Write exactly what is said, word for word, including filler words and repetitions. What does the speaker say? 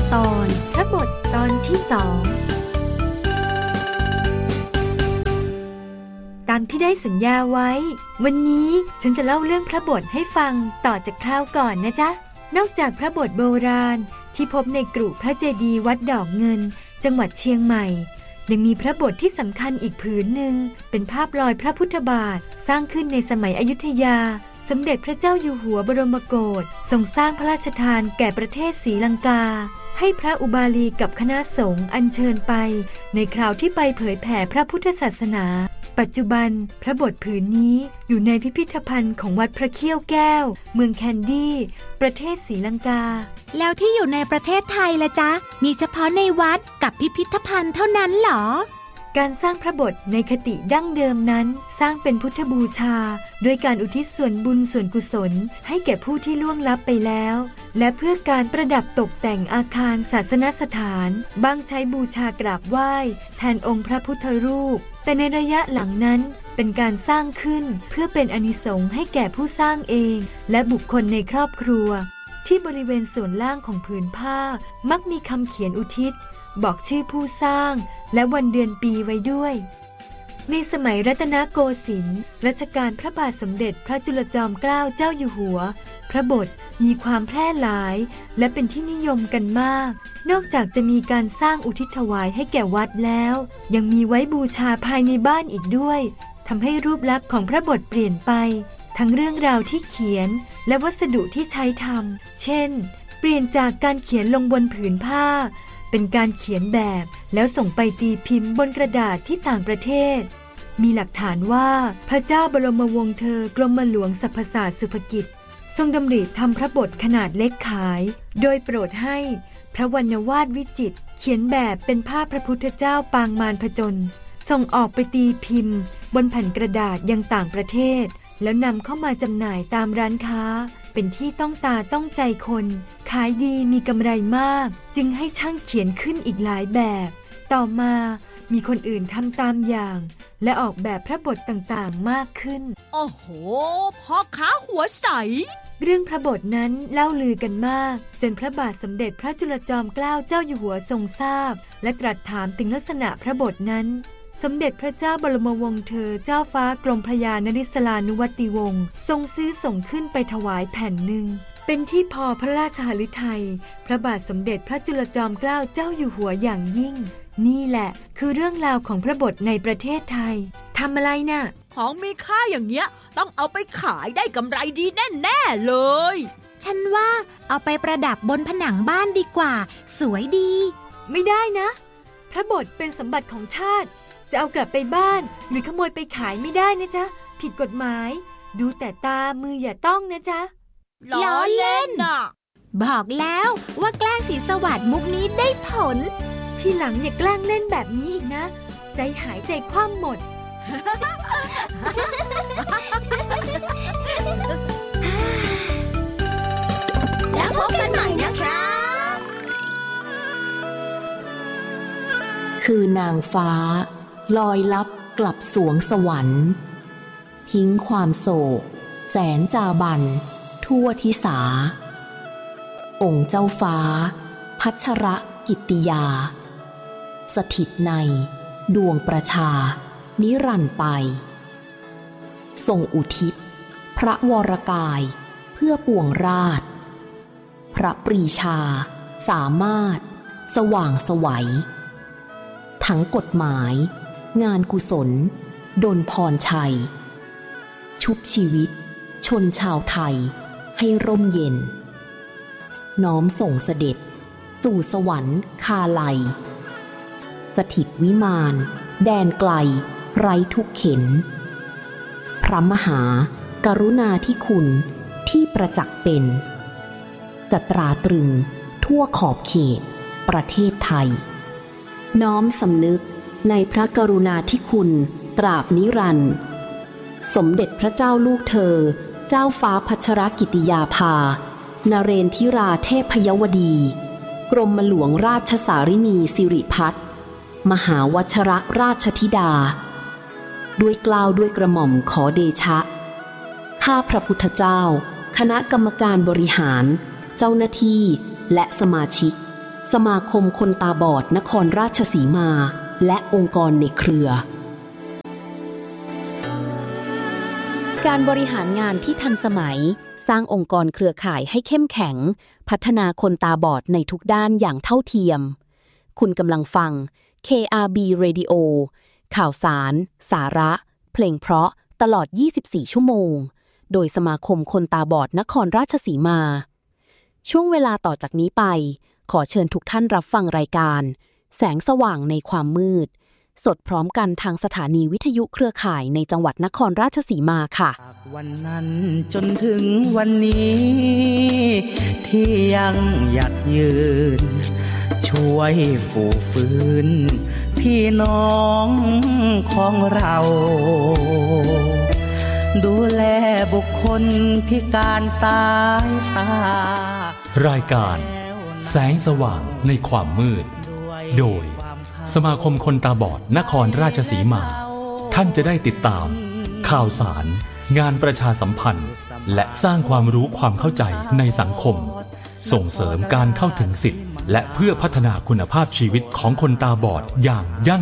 ตอนพระบทตอนที่สองตามที่ได้สัญญาไว้วันนี้ฉันจะเล่าเรื่องพระบทให้ฟังต่อจากคราวก่อนนะจ๊ะนอกจากพระบทโบราณที่พบในกรุพระเจดีย์วัดดอกเงินจังหวัดเชียงใหม่ยังมีพระบทที่สำคัญอีกผืนหนึ่งเป็นภาพลอยพระพุทธบาทสร้างขึ้นในสมัยอยุธยาสมเด็จพระเจ้าอยู่หัวบรมโกศทรงสร้างพระราชทานแก่ประเทศศรีลังกาให้พระอุบาลีกับคณะสงฆ์อัญเชิญไปในคราวที่ไปเผยแผ่พระพุทธศาสนาปัจจุบันพระบทผืนนี้อยู่ในพิพิธภัณฑ์ของวัดพระเขี้ยวแก้วเมืองแคนดี้ประเทศศรีลังกาแล้วที่อยู่ในประเทศไทยล่ะจ๊ะมีเฉพาะในวัดกับพิพิธภัณฑ์เท่านั้นเหรอการสร้างพระบทในคติดั้งเดิมนั้นสร้างเป็นพุทธบูชาด้วยการอุทิศส่วนบุญส่วนกุศลให้แก่ผู้ที่ล่วงลับไปแล้วและเพื่อการประดับตกแต่งอาคารศาสนสถานบางใช้บูชากราบไหว้แทนองค์พระพุทธรูปแต่ในระยะหลังนั้นเป็นการสร้างขึ้นเพื่อเป็นอานิสงส์ให้แก่ผู้สร้างเองและบุคคลในครอบครัวที่บริเวณส่วนล่างของผืนผ้ามักมีคำเขียนอุทิศบอกชื่อผู้สร้างและวันเดือนปีไว้ด้วยในสมัยรัตนโกสินทร์รัชกาลพระบาทสมเด็จพระจุลจอมเกล้าเจ้าอยู่หัวพระบทมีความแพร่หลายและเป็นที่นิยมกันมากนอกจากจะมีการสร้างอุทิศถวายให้แก่วัดแล้วยังมีไว้บูชาภายในบ้านอีกด้วยทำให้รูปลักษณ์ของพระบทเปลี่ยนไปทั้งเรื่องราวที่เขียนและวัสดุที่ใช้ทำเช่นเปลี่ยนจากการเขียนลงบนผืนผ้าเป็นการเขียนแบบแล้วส่งไปตีพิมพ์บนกระดาษที่ต่างประเทศมีหลักฐานว่าพระเจ้าบรมวงศ์เธอกรมหลวงสรรพศาสตร์สุภกิจทรงดำริทำพระบทขนาดเล็กขายโดยโปรดให้พระวรรณวาดวิจิตรเขียนแบบเป็นภาพพระพุทธเจ้าปางมารผจญส่งออกไปตีพิมพ์บนแผ่นกระดาษยังต่างประเทศแล้วนำเข้ามาจำหน่ายตามร้านค้าเป็นที่ต้องตาต้องใจคนขายดีมีกำไรมากจึงให้ช่างเขียนขึ้นอีกหลายแบบต่อมามีคนอื่นทำตามอย่างและออกแบบพระบทต่างๆมากขึ้นโอ้โหพ่อค้าหัวใสเรื่องพระบทนั้นเล่าลือกันมากจนพระบาทสมเด็จพระจุลจอมเกล้าเจ้าอยู่หัวทรงทราบและตรัสถามถึงลักษณะพระบทนั้นสมเด็จพระเจ้าบรมวงศ์เธอเจ้าฟ้ากรมพระยานริศลานุวัติวงศ์ทรงซื้อส่งขึ้นไปถวายแผ่นหนึ่งเป็นที่พอพระราชหฤทัยพระบาทสมเด็จพระจุลจอมเกล้าเจ้าอยู่หัวอย่างยิ่งนี่แหละคือเรื่องราวของพระบทในประเทศไทยทำอะไรน่ะของมีค่าอย่างเงี้ยต้องเอาไปขายได้กำไรดีแน่ๆเลยฉันว่าเอาไปประดับบนผนังบ้านดีกว่าสวยดีไม่ได้นะพระบทเป็นสมบัติของชาติจะเอากลับไปบ้านหรือขโมยไปขายไม่ได้นะจ๊ะผิดกฎหมายดูแต่ตามืออย่าต้องนะจ๊ะล้อเล่นน่ะบอกแล้วว่าแกล้งศรีสวัสดิ์มุกนี้ได้ผลทีหลังอย่าแกล้งเล่นแบบนี้อีกนะใจหายใจคว่ำหมดแล้วพบกันใหม่นะคะคือนางฟ้าลอยลับกลับสวงสวรรค์ทิ้งความโศกแสนจาบันทั่วทิสาองค์เจ้าฟ้าพัชรกิตติยาสถิตในดวงประชานิรันดร์ไปทรงอุทิศพระวรกายเพื่อปวงราชพระปรีชาสามารถสว่างไสวทั้งกฎหมายงานกุศลดลพรชัยชุบชีวิตชนชาวไทยให้ร่มเย็นน้อมส่งเสด็จสู่สวรรค์คาไลสถิตวิมานแดนไกลไร้ทุกเข็นพระมหากรุณาธิคุณที่ประจักษ์เป็นจะตราตรึงทั่วขอบเขตประเทศไทยน้อมสำนึกในพระกรุณาธิคุณตราบนิรันดร์สมเด็จพระเจ้าลูกเธอเจ้าฟ้าพัชรกิติยาภานเรนทิราเทพยวดีกรมหลวงราชสารินีสิริพัฒน์มหาวชรราชธิดาด้วยเกล้าด้วยกระหม่อมขอเดชะข้าพระพุทธเจ้าคณะกรรมการบริหารเจ้าหน้าที่และสมาชิกสมาคมคนตาบอดนครราชสีมาและองค์กรในเครือการบริหารงานที่ทันสมัยสร้างองค์กรเครือข่ายให้เข้มแข็งพัฒนาคนตาบอดในทุกด้านอย่างเท่าเทียมคุณกำลังฟัง เค อาร์ บี Radio ข่าวสาร สาระ เพลงเพราะตลอด ยี่สิบสี่ ชั่วโมงโดยสมาคมคนตาบอดนครราชสีมาช่วงเวลาต่อจากนี้ไปขอเชิญทุกท่านรับฟังรายการแสงสว่างในความมืดสดพร้อมกันทางสถานีวิทยุเครือข่ายในจังหวัดนครราชสีมาค่ะวันนั้นจนถึงวันนี้ที่ยังหยัดยืนช่วยฝูฟื้นพี่น้องของเราดูแลบุคคลพิการสายตารายการแสงสว่างในความมืดโดยสมาคมคนตาบอดนครราชสีมาท่านจะได้ติดตามข่าวสารงานประชาสัมพันธ์และสร้างความรู้ความเข้าใจในสังคมส่งเสริมการเข้าถึงสิทธิและเพื่อพัฒนาคุณภาพชีวิตของคนตาบอดอย่างยั่ง